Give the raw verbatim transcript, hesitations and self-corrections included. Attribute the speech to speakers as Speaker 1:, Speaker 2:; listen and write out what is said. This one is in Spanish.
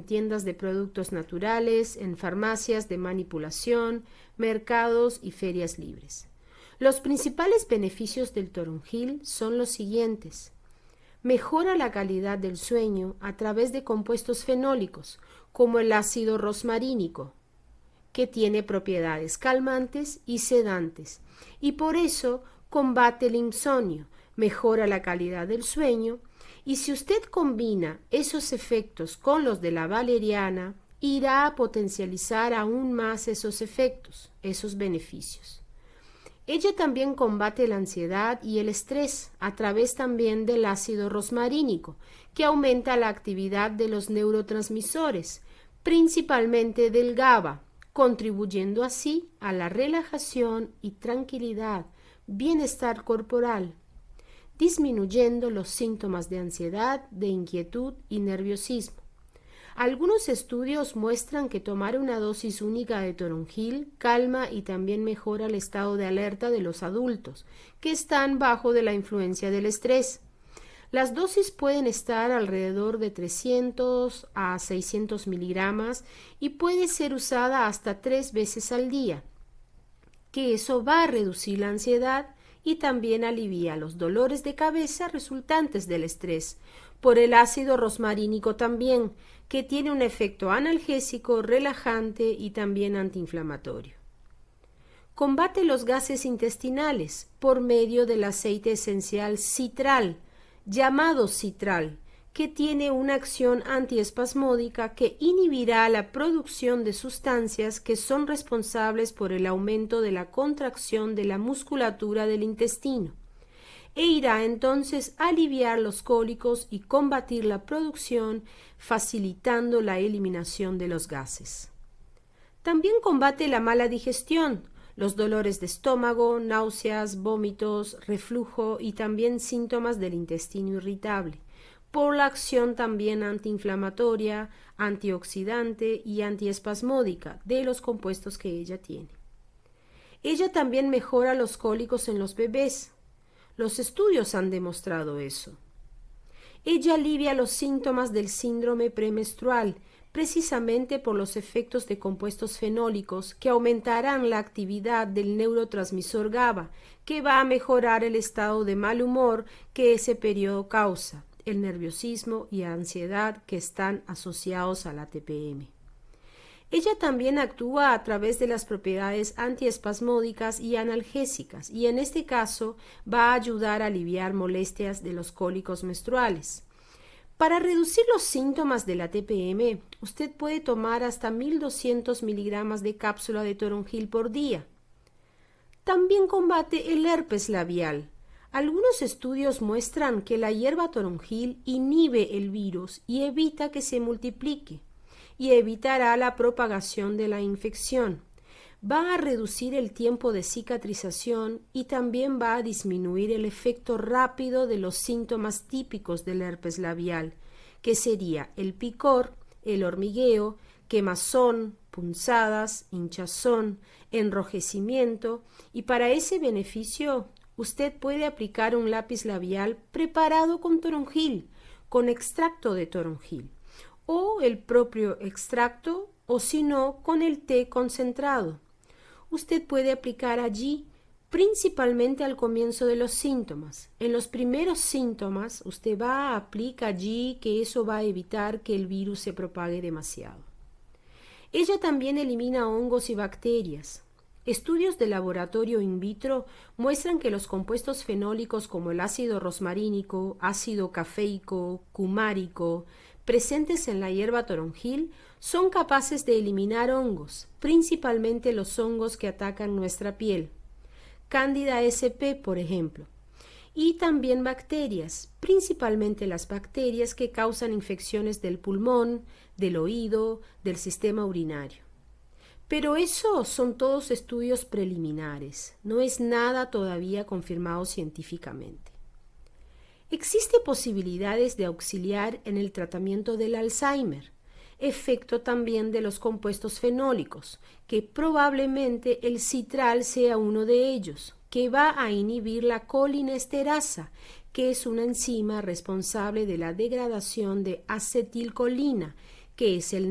Speaker 1: tiendas de productos naturales, en farmacias de manipulación, mercados y ferias libres. Los principales beneficios del toronjil son los siguientes. Mejora la calidad del sueño a través de compuestos fenólicos, como el ácido rosmarínico, que tiene propiedades calmantes y sedantes, y por eso combate el insomnio, mejora la calidad del sueño, y si usted combina esos efectos con los de la valeriana, irá a potencializar aún más esos efectos, esos beneficios. Ella también combate la ansiedad y el estrés a través también del ácido rosmarínico, que aumenta la actividad de los neurotransmisores, principalmente del GABA, contribuyendo así a la relajación y tranquilidad, bienestar corporal, disminuyendo los síntomas de ansiedad, de inquietud y nerviosismo. Algunos estudios muestran que tomar una dosis única de toronjil calma y también mejora el estado de alerta de los adultos, que están bajo de la influencia del estrés. Las dosis pueden estar alrededor de trescientos a seiscientos miligramos y puede ser usada hasta tres veces al día, que eso va a reducir la ansiedad y también alivia los dolores de cabeza resultantes del estrés, por el ácido rosmarínico también, que tiene un efecto analgésico, relajante y también antiinflamatorio. Combate los gases intestinales por medio del aceite esencial citral, llamado citral, que tiene una acción antiespasmódica que inhibirá la producción de sustancias que son responsables por el aumento de la contracción de la musculatura del intestino, e irá entonces a aliviar los cólicos y combatir la producción, facilitando la eliminación de los gases. También combate la mala digestión, los dolores de estómago, náuseas, vómitos, reflujo y también síntomas del intestino irritable, por la acción también antiinflamatoria, antioxidante y antiespasmódica de los compuestos que ella tiene. Ella también mejora los cólicos en los bebés. Los estudios han demostrado eso. Ella alivia los síntomas del síndrome premenstrual, precisamente por los efectos de compuestos fenólicos que aumentarán la actividad del neurotransmisor GABA, que va a mejorar el estado de mal humor que ese periodo causa, el nerviosismo y ansiedad que están asociados a la T P M. Ella también actúa a través de las propiedades antiespasmódicas y analgésicas, y en este caso va a ayudar a aliviar molestias de los cólicos menstruales. Para reducir los síntomas de la T P M, usted puede tomar hasta mil doscientos miligramos de cápsula de toronjil por día. También combate el herpes labial. Algunos estudios muestran que la hierba toronjil inhibe el virus y evita que se multiplique, y evitará la propagación de la infección. Va a reducir el tiempo de cicatrización y también va a disminuir el efecto rápido de los síntomas típicos del herpes labial, que sería el picor, el hormigueo, quemazón, punzadas, hinchazón, enrojecimiento, y para ese beneficio usted puede aplicar un lápiz labial preparado con toronjil, con extracto de toronjil, o el propio extracto, o si no, con el té concentrado. Usted puede aplicar allí principalmente al comienzo de los síntomas. En los primeros síntomas, usted va a aplicar allí, que eso va a evitar que el virus se propague demasiado. Ella también elimina hongos y bacterias. Estudios de laboratorio in vitro muestran que los compuestos fenólicos como el ácido rosmarínico, ácido cafeico, cumárico, presentes en la hierba toronjil, son capaces de eliminar hongos, principalmente los hongos que atacan nuestra piel, Candida sp, por ejemplo, y también bacterias, principalmente las bacterias que causan infecciones del pulmón, del oído, del sistema urinario. Pero eso son todos estudios preliminares, no es nada todavía confirmado científicamente. Existen posibilidades de auxiliar en el tratamiento del Alzheimer, efecto también de los compuestos fenólicos, que probablemente el citral sea uno de ellos, que va a inhibir la colinesterasa, que es una enzima responsable de la degradación de acetilcolina, que es el